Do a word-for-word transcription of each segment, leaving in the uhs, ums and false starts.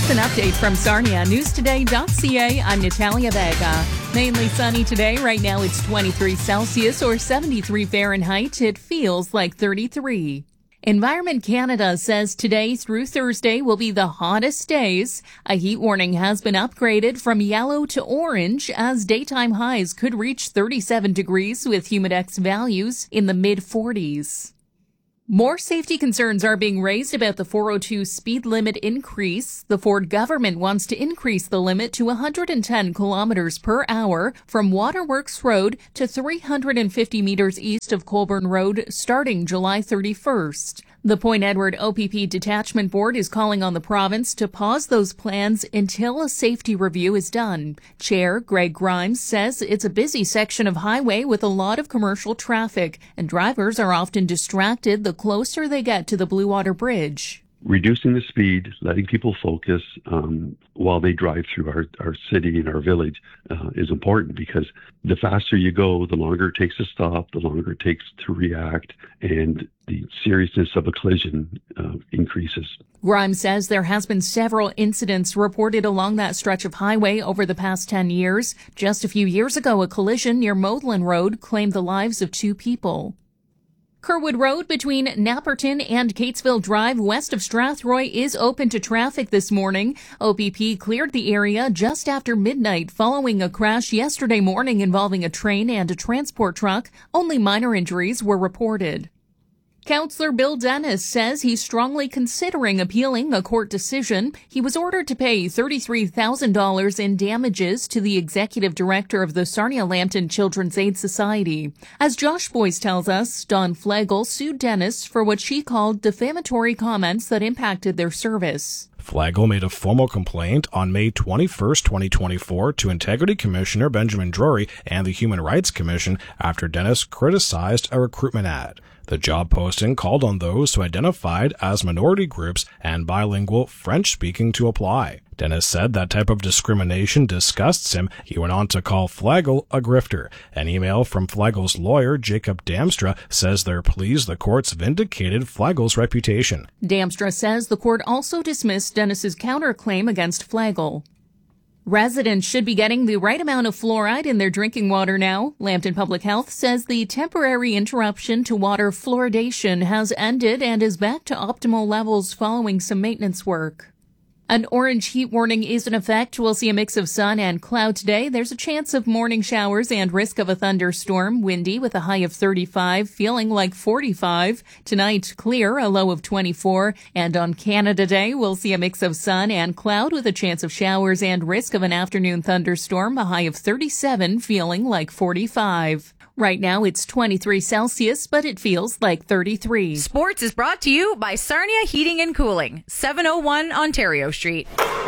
It's an update from Sarnia News Today dot C A. I'm Natalia Vega. Mainly sunny today. Right now it's twenty-three Celsius or seventy-three Fahrenheit. It feels like thirty-three. Environment Canada says today through Thursday will be the hottest days. A heat warning has been upgraded from yellow to orange as daytime highs could reach thirty-seven degrees with humidex values in the mid forties. More safety concerns are being raised about the four oh two speed limit increase. The Ford government wants to increase the limit to one hundred ten kilometers per hour from Waterworks Road to three hundred fifty meters east of Colborne Road starting July thirty-first. The Point Edward O P P Detachment Board is calling on the province to pause those plans until a safety review is done. Chair Greg Grimes says it's a busy section of highway with a lot of commercial traffic, and drivers are often distracted the closer they get to the Blue Water Bridge. Reducing the speed, letting people focus um, while they drive through our, our city and our village uh, is important, because the faster you go, the longer it takes to stop, the longer it takes to react, and the seriousness of a collision uh, increases. Grimes says there has been several incidents reported along that stretch of highway over the past ten years. Just a few years ago, a collision near Modeland Road claimed the lives of two people. Kerwood Road between Napperton and Catesville Drive west of Strathroy is open to traffic this morning. O P P cleared the area just after midnight following a crash yesterday morning involving a train and a transport truck. Only minor injuries were reported. Councillor Bill Dennis says he's strongly considering appealing a court decision. He was ordered to pay thirty-three thousand dollars in damages to the executive director of the Sarnia-Lambton Children's Aid Society. As Josh Boyce tells us, Dawn Flegel sued Dennis for what she called defamatory comments that impacted their service. Flegel made a formal complaint on May twenty-first, twenty twenty-four to Integrity Commissioner Benjamin Drury and the Human Rights Commission after Dennis criticized a recruitment ad. The job posting called on those who identified as minority groups and bilingual French-speaking to apply. Dennis said that type of discrimination disgusts him. He went on to call Flegel a grifter. An email from Flegel's lawyer, Jacob Damstra, says they're pleased the courts vindicated Flegel's reputation. Damstra says the court also dismissed Dennis's counterclaim against Flegel. Residents should be getting the right amount of fluoride in their drinking water now. Lambton Public Health says the temporary interruption to water fluoridation has ended and is back to optimal levels following some maintenance work. An orange heat warning is in effect. We'll see a mix of sun and cloud today. There's a chance of morning showers and risk of a thunderstorm. Windy with a high of thirty-five, feeling like forty-five. Tonight, clear, a low of twenty-four. And on Canada Day, we'll see a mix of sun and cloud with a chance of showers and risk of an afternoon thunderstorm. A high of thirty-seven, feeling like forty-five. Right now, it's twenty-three Celsius, but it feels like thirty-three. Sports is brought to you by Sarnia Heating and Cooling, seven oh one Ontario Street.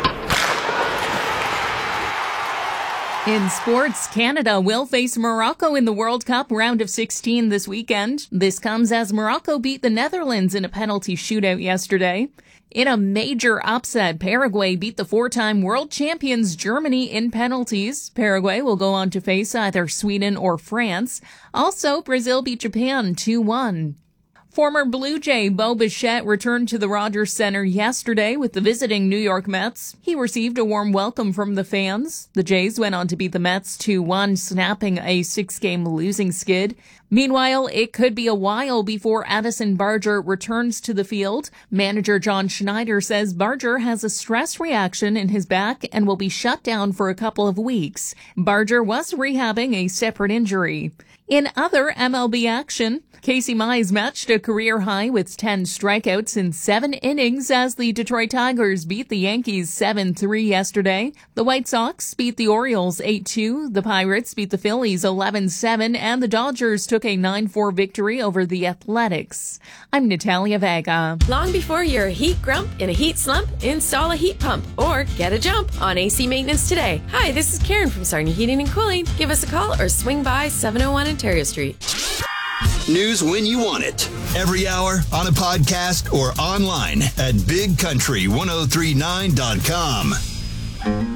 In sports, Canada will face Morocco in the World Cup round of sixteen this weekend. This comes as Morocco beat the Netherlands in a penalty shootout yesterday. In a major upset, Paraguay beat the four-time world champions Germany in penalties. Paraguay will go on to face either Sweden or France. Also, Brazil beat Japan two one. Former Blue Jay Bo Bichette returned to the Rogers Center yesterday with the visiting New York Mets. He received a warm welcome from the fans. The Jays went on to beat the Mets two one, snapping a six-game losing skid. Meanwhile, it could be a while before Addison Barger returns to the field. Manager John Schneider says Barger has a stress reaction in his back and will be shut down for a couple of weeks. Barger was rehabbing a separate injury. In other M L B action, Casey Mize matched a career high with ten strikeouts in seven innings as the Detroit Tigers beat the Yankees seven three yesterday. The White Sox beat the Orioles eight two, the Pirates beat the Phillies eleven seven, and the Dodgers took a nine four victory over the Athletics. I'm Natalia Vega. Long before you're a heat grump in a heat slump, install a heat pump or get a jump on A C maintenance today. Hi, this is Karen from Sarnia Heating and Cooling. Give us a call or swing by seven oh one Ontario Street. News when you want it. Every hour, on a podcast, or online at big country ten thirty-nine dot com.